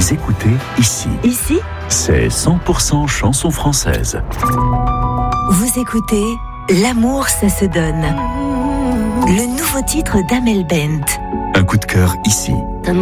Vous écoutez ici. Ici, C'est 100% chanson française. vous écoutez L'amour, ça se donne. Le nouveau titre d'Amel Bent. Un coup de cœur ici,